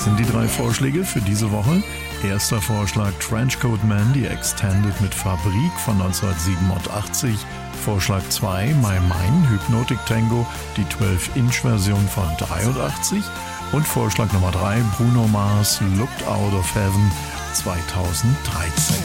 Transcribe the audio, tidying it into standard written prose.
sind die 3 Vorschläge für diese Woche. Erster Vorschlag Trenchcoat Man, die Extended mit Fabrik von 1987. Vorschlag 2 My Mine, Hypnotic Tango, die 12-Inch-Version von 83. Und Vorschlag Nummer 3 Bruno Mars, Looked Out of Heaven 2013.